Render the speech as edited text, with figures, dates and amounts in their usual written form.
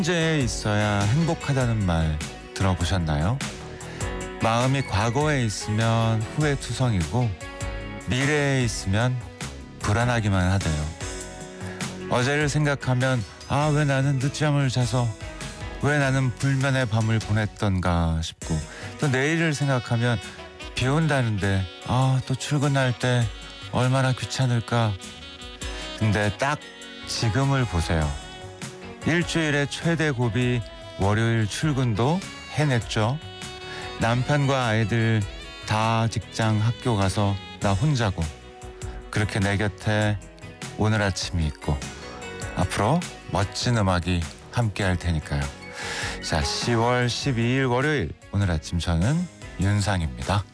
현재에 있어야 행복하다는 말 들어보셨나요? 마음이 과거에 있으면 후회투성이고 미래에 있으면 불안하기만 하대요. 어제를 생각하면 왜 나는 늦잠을 자서 왜 나는 불면의 밤을 보냈던가 싶고, 또 내일을 생각하면 비 온다는데 또 출근할 때 얼마나 귀찮을까. 근데 딱 지금을 보세요. 일주일의 최대 고비 월요일 출근도 해냈죠. 남편과 아이들 다 직장 학교 가서 나 혼자고, 그렇게 내 곁에 오늘 아침이 있고 앞으로 멋진 음악이 함께 할 테니까요. 자, 10월 12일 월요일, 오늘 아침 저는 윤상입니다.